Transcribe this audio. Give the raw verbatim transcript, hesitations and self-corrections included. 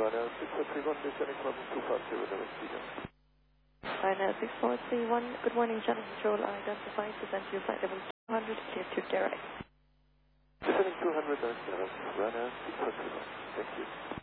Ryanair six four three one, descending from two five zero, November Sweden. Ryanair six four three one, good morning, channel control identified, present your flight level two hundred, clear to direct. Descending two hundred, Ryanair six four three one, thank you.